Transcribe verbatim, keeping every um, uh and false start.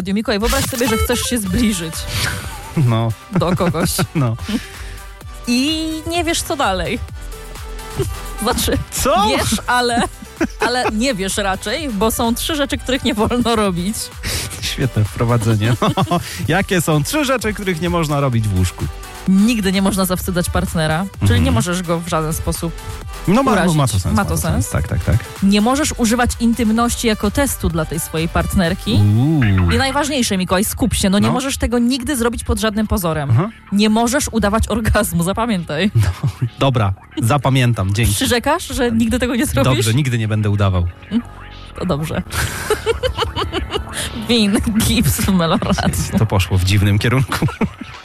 Mikołaj, wyobraź sobie, że chcesz się zbliżyć No. do kogoś No. i nie wiesz, co dalej. Znaczy, Co? wiesz, ale, ale nie wiesz raczej, bo są trzy rzeczy, których nie wolno robić. Świetne wprowadzenie. No. Jakie są trzy rzeczy, których nie można robić w łóżku? Nigdy nie można zawstydzać partnera, czyli Mhm. nie możesz go w żaden sposób No ma, urazić. ma to sens. Ma to sens. Tak, tak, tak. Nie możesz używać intymności jako testu dla tej swojej partnerki. Uuu. I najważniejsze, Mikołaj, skup się, no nie No. możesz tego nigdy zrobić pod żadnym pozorem. Aha. Nie możesz udawać orgazmu, zapamiętaj. Dobra, zapamiętam, dzięki. Przyrzekasz, że nigdy tego nie zrobisz? Dobrze, nigdy nie będę udawał. To dobrze. Win, gips, meloracji. To poszło w dziwnym kierunku.